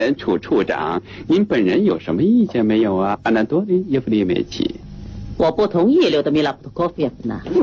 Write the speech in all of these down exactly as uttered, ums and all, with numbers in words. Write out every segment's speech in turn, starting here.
处处长，您本人有什么意见没有啊？安纳多利耶夫列梅奇， 我不同意留德米拉普托科夫耶夫娜。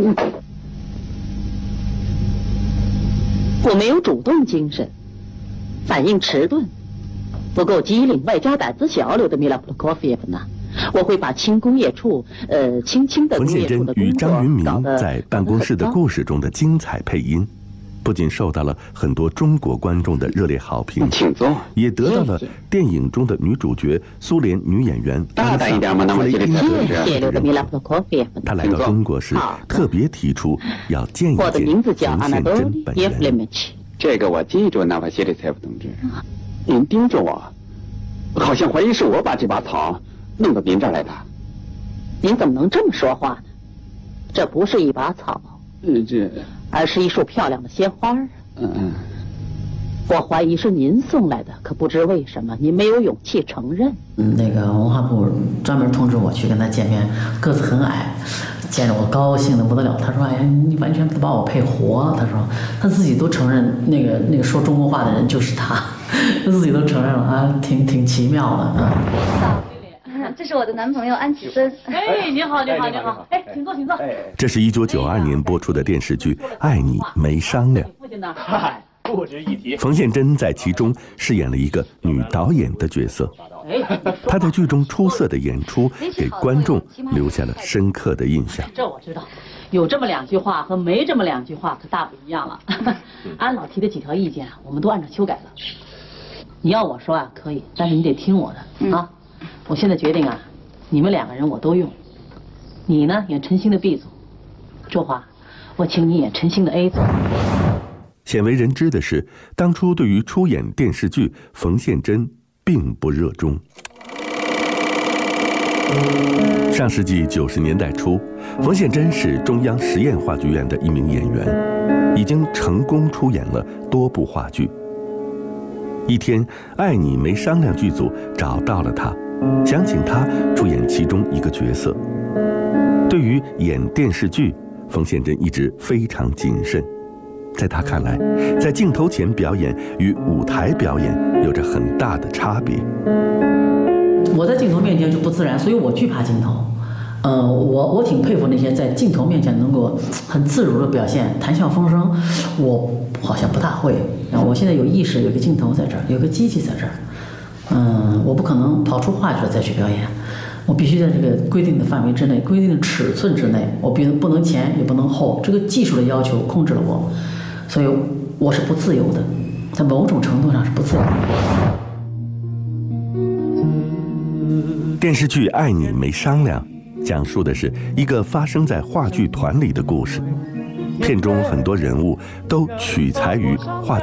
我没有主动精神，反应迟钝，不够机灵，外加胆子小。留德米拉普托科夫耶夫娜，我会把轻工业处，呃，轻轻的工业处的工作搞得。 冯宪珍与张云明在办公室的故事中的精彩配音，不仅受到了很多中国观众的热烈好评， 请坐， 也得到了电影中的女主角苏联女演员大胆一点嘛，那么雷宾德谢谢米拉普托科夫耶夫娜。 他来到中国时，特别提出要见一见我的名字叫安纳多利耶夫列梅奇。 这个我记住，纳瓦西里采夫同志。您盯着我，好像怀疑是我把这把草弄到您这儿来的。 您怎么能这么说话呢？这不是一把草， 嗯，这而是一束漂亮的鲜花。 嗯嗯， 我怀疑是您送来的，可不知为什么您没有勇气承认。 嗯，那个文化部专门通知我去跟他见面，个子很矮，见着我高兴的不得了。他说：“哎呀，你完全不把我配活。”他说他自己都承认，那个那个说中国话的人就是他，他自己都承认了啊，挺挺奇妙的啊。 这是我的男朋友安启森。 哎，你好，你好，你好，哎，请坐，请坐。 这是一九九二年播出的电视剧《爱你没商量》。 父亲呢？嗨，不值一提。 冯宪珍在其中饰演了一个女导演的角色，她在剧中出色的演出给观众留下了深刻的印象。 这我知道，有这么两句话和没这么两句话可大不一样了。安老提的几条意见，我们都按照修改了。你要我说啊，可以，但是你得听我的啊。我现在决定啊，你们两个人我都用。你呢演陈星的 B 组，周华，我请你演陈星的 A 组。 鲜为人知的是，当初对于出演电视剧，冯宪珍并不热衷。上世纪九十年代初，冯宪珍是中央实验话剧院的一名演员，已经成功出演了多部话剧。一天，《爱你没商量》剧组找到了他，想请他出演其中一个角色。对于演电视剧，冯宪珍一直非常谨慎。在他看来，在镜头前表演与舞台表演有着很大的差别。 我在镜头面前就不自然，所以我惧怕镜头。呃，我我挺佩服那些在镜头面前能够很自如的表现、谈笑风生，我好像不大会。然后我现在有意识，有个镜头在这儿，有个机器在这儿。嗯，我不可能跑出话剧了再去表演，我必须在这个规定的范围之内、规定的尺寸之内，我必不能前也不能后，这个技术的要求控制了我，所以我是不自由的，在某种程度上是不自由的。 电视剧《爱你没商量》讲述的是一个发生在话剧团里的故事，片中很多人物都取材于话